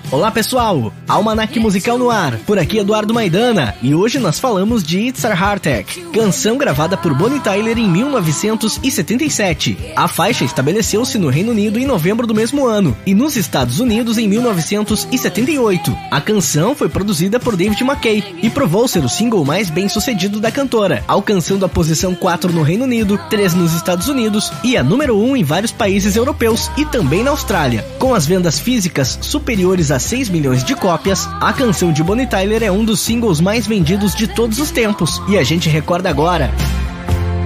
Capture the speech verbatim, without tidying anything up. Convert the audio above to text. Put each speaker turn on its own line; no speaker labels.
Olá pessoal, Almanac Musical no ar, por aqui Eduardo Maidana, e hoje nós falamos de It's a Heart Attack, canção gravada por Bonnie Tyler em mil novecentos e setenta e sete. A faixa estabeleceu-se no Reino Unido em novembro do mesmo ano, e nos Estados Unidos em mil novecentos e setenta e oito. A canção foi produzida por David Mackay, e provou ser o single mais bem sucedido da cantora, alcançando a posição quatro no Reino Unido, três nos Estados Unidos, e a número um em vários países europeus, e também na Austrália. Com as vendas físicas superiores a seis milhões de cópias, a canção de Bonnie Tyler é um dos singles mais vendidos de todos os tempos. E a gente recorda agora